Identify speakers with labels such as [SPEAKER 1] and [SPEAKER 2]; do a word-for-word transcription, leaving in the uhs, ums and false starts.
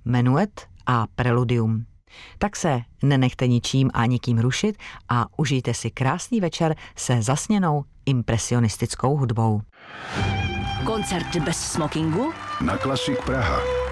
[SPEAKER 1] menuet a preludium. Tak se nenechte ničím a nikým rušit a užijte si krásný večer se zasněnou impresionistickou hudbou.
[SPEAKER 2] Koncert bez smokingu
[SPEAKER 3] na Klasik Praha.